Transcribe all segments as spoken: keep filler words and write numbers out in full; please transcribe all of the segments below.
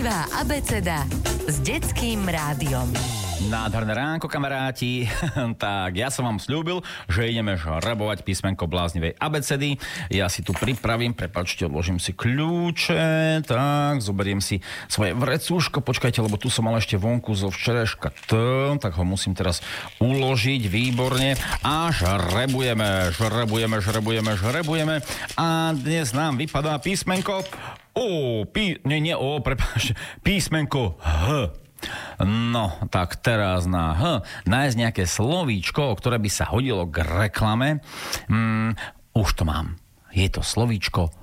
Živá abeceda s detským rádiom. Nádherné ránko, kamaráti. Tak, ja som vám sľúbil, že ideme žrebovať písmenko bláznivej abecedy. Ja si tu pripravím, prepáčte, odložím si kľúče. Tak, zoberiem si svoje vrecúško. Počkajte, lebo tu som mal ešte vonku zo včerajška. Tak ho musím teraz uložiť výborne. A žrebujeme, žrebujeme, žrebujeme, žrebujeme. A dnes nám vypadá písmenko O, pí... Nie, nie O, prepáčte. Písmenko H. No, tak teraz na H nájsť nejaké slovíčko, ktoré by sa hodilo k reklame. Mm, už to mám. Je to slovíčko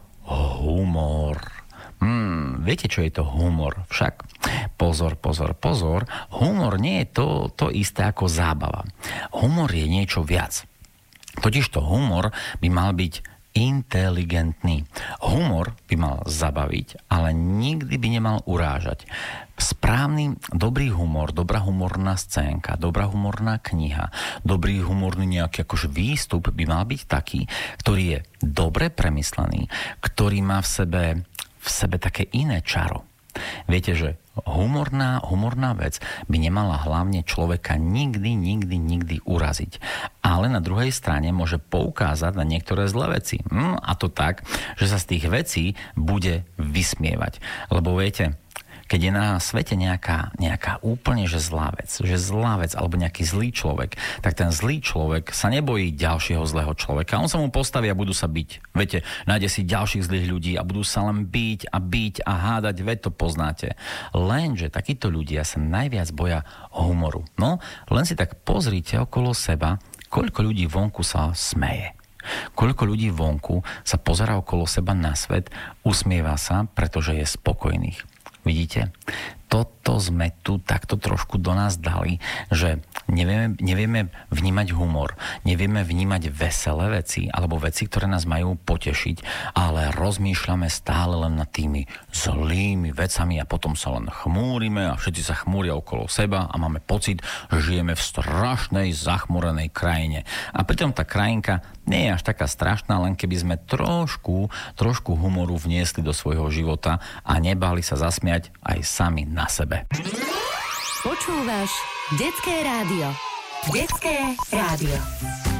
humor. Mm, viete, čo je to humor? Však pozor, pozor, pozor. Humor nie je to, to isté ako zábava. Humor je niečo viac. Totižto humor by mal byť inteligentný. Humor by mal zabaviť, ale nikdy by nemal urážať. Správny, dobrý humor, dobrá humorná scénka, dobrá humorná kniha, dobrý humorný nejaký akože výstup by mal byť taký, ktorý je dobre premyslený, ktorý má v sebe, v sebe také iné čaro. Viete, že humorná, humorná vec by nemala hlavne človeka nikdy, nikdy, nikdy uraziť. Ale na druhej strane môže poukázať na niektoré zlé veci. Hm, a to tak, že sa z tých vecí bude vysmievať. Lebo viete, keď je na svete nejaká, nejaká úplne že zlá vec, že zlá vec alebo nejaký zlý človek, tak ten zlý človek sa nebojí ďalšieho zlého človeka. On sa mu postaví a budú sa biť. Viete, nájde si ďalších zlých ľudí a budú sa len biť a biť a hádať, veď to poznáte. Lenže takíto ľudia sa najviac boja humoru. No, len si tak pozrite okolo seba, koľko ľudí vonku sa smeje. Koľko ľudí vonku sa pozerá okolo seba na svet, usmieva sa, pretože je spokojných. Vidíte? Toto sme tu takto trošku do nás dali, že nevieme, nevieme vnímať humor, nevieme vnímať veselé veci, alebo veci, ktoré nás majú potešiť, ale rozmýšľame stále len nad tými zlými vecami a potom sa len chmúrime a všetci sa chmúria okolo seba a máme pocit, že žijeme v strašnej zachmúrenej krajine. A pritom tá krajinka nie je až taká strašná, len keby sme trošku, trošku humoru vniesli do svojho života a nebáli sa zasmiať aj sami na sebe. Počúvaš Detské rádio. Detské rádio.